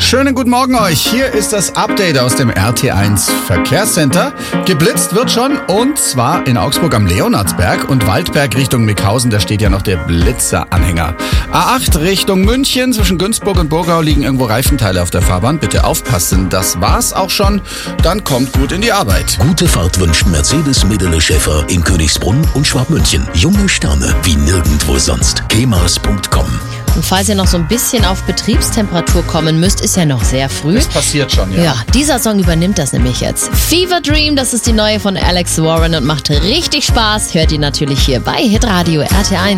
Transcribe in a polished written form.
Schönen guten Morgen euch. Hier ist das Update aus dem RT1 Verkehrscenter. Geblitzt wird schon, und zwar in Augsburg am Leonardsberg und Waldberg Richtung Mickhausen. Da steht ja noch der Blitzeranhänger. A8 Richtung München. Zwischen Günzburg und Burgau liegen irgendwo Reifenteile auf der Fahrbahn. Bitte aufpassen. Das war's auch schon. Dann kommt gut in die Arbeit. Gute Fahrt wünschen Mercedes-Medele Schäfer in Königsbrunn und Schwabmünchen. Junge Sterne wie nirgendwo sonst. kemas.com. Und falls ihr noch so ein bisschen auf Betriebstemperatur kommen müsst, ist ja noch sehr früh. Das passiert schon, ja. Ja, dieser Song übernimmt das nämlich jetzt. Fever Dream, das ist die neue von Alex Warren und macht richtig Spaß. Hört ihr natürlich hier bei Hitradio RT1.